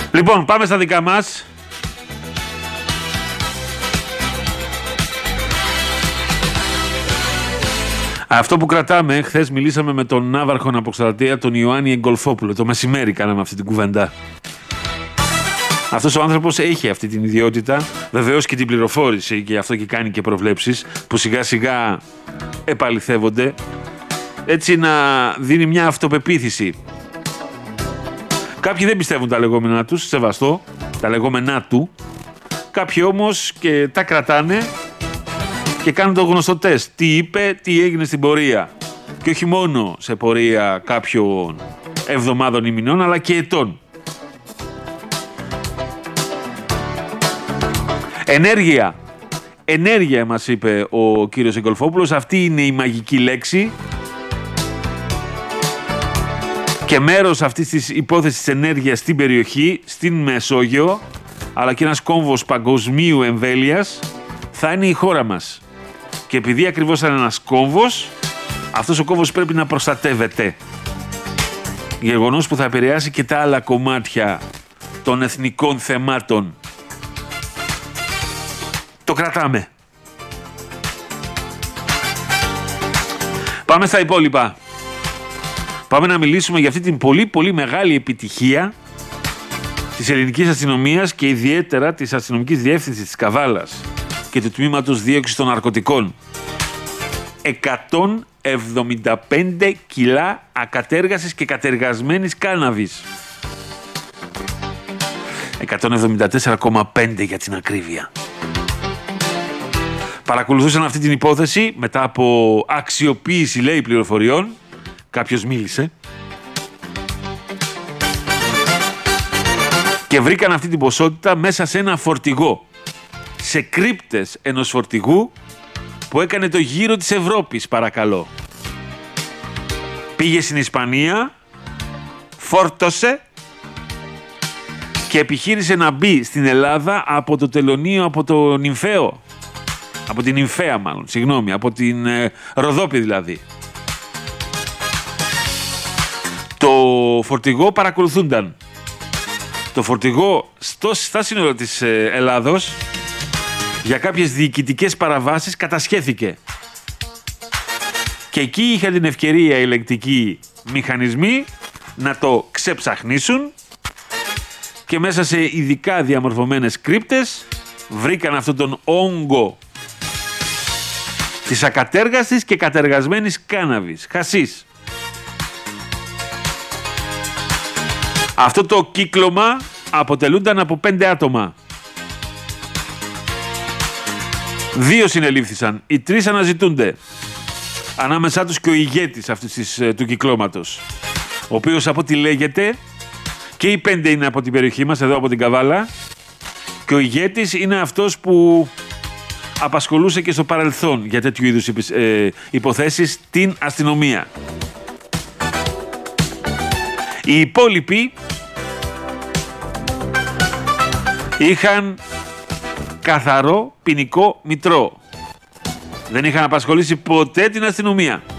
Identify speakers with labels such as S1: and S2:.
S1: Λοιπόν, πάμε στα δικά μας. Αυτό που κρατάμε, χθες μιλήσαμε με τον ναύαρχο Αποστρατεία, τον Ιωάννη Εγκολφόπουλο. Το μεσημέρι κάναμε αυτή την κουβέντα. Αυτός ο άνθρωπος έχει αυτή την ιδιότητα, βεβαίως και την πληροφόρηση, και αυτό και κάνει και προβλέψεις που σιγά σιγά επαληθεύονται, έτσι να δίνει μια αυτοπεποίθηση. Κάποιοι δεν πιστεύουν τα λεγόμενά τους, σεβαστό, τα λεγόμενά του. Κάποιοι όμως και τα κρατάνε και κάνουν το γνωστό τεστ. Τι είπε, τι έγινε στην πορεία. Και όχι μόνο σε πορεία κάποιων εβδομάδων ή μηνών, αλλά και ετών. Ενέργεια. Ενέργεια μας είπε ο κύριος Εγκολφόπουλος. Αυτή είναι η μαγική λέξη. Και μέρος αυτής της υπόθεσης ενέργειας στην περιοχή, στην Μεσόγειο, αλλά και ένας κόμβος παγκοσμίου εμβέλειας, θα είναι η χώρα μας. Και επειδή ακριβώς είναι ένας κόμβος, αυτός ο κόμβος πρέπει να προστατεύεται. Γεγονός που θα επηρεάσει και τα άλλα κομμάτια των εθνικών θεμάτων. Το κρατάμε. Πάμε στα υπόλοιπα. Πάμε να μιλήσουμε για αυτή την πολύ πολύ μεγάλη επιτυχία της ελληνικής αστυνομίας και ιδιαίτερα της αστυνομικής διεύθυνσης της Καβάλας και του τμήματος δίωξης των ναρκωτικών. 175 κιλά ακατέργασης και κατεργασμένης κάναβης. 174,5 για την ακρίβεια. Παρακολουθούσαν αυτή την υπόθεση μετά από αξιοποίηση, λέει, πληροφοριών. Κάποιος μίλησε. Και βρήκαν αυτή την ποσότητα μέσα σε ένα φορτηγό. Σε κρύπτες ενός φορτηγού που έκανε το γύρο της Ευρώπης, παρακαλώ. Πήγε στην Ισπανία, φόρτωσε και επιχείρησε να μπει στην Ελλάδα από το τελωνείο, από το Νυμφαίο. Από την Νυμφαία μάλλον, συγγνώμη, από την Ροδόπη δηλαδή. Το φορτηγό παρακολουθούνταν. Το φορτηγό στα σύνορα της Ελλάδος για κάποιες διοικητικές παραβάσεις κατασχέθηκε. Και εκεί είχαν την ευκαιρία οι ελεγκτικοί μηχανισμοί να το ξεψαχνίσουν και μέσα σε ειδικά διαμορφωμένες κρύπτες βρήκαν αυτόν τον όγκο της ακατέργαστης και κατεργασμένης κάναβης, χασίς. Αυτό το κύκλωμα αποτελούνταν από 5 άτομα. 2 συνελήφθησαν, οι 3 αναζητούνται. Ανάμεσά τους και ο ηγέτης αυτής του κυκλώματος, ο οποίος από ό,τι λέγεται και οι 5 είναι από την περιοχή μας, εδώ από την Καβάλα, και ο ηγέτης είναι αυτός που απασχολούσε και στο παρελθόν για τέτοιου είδους υποθέσεις την αστυνομία. Οι υπόλοιποι είχαν καθαρό ποινικό μητρό. Δεν είχαν απασχολήσει ποτέ την αστυνομία.